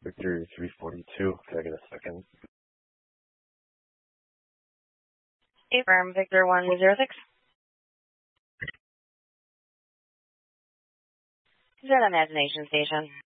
Victor 342. Can I get a second? Affirm, Victor 106. Is that Imagination Station?